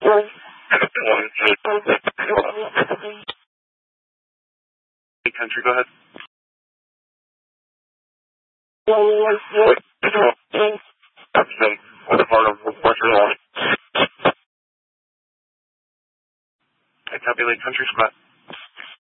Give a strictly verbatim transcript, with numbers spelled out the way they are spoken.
Hey, country, go ahead. What part of what's your line? I copy late country spot.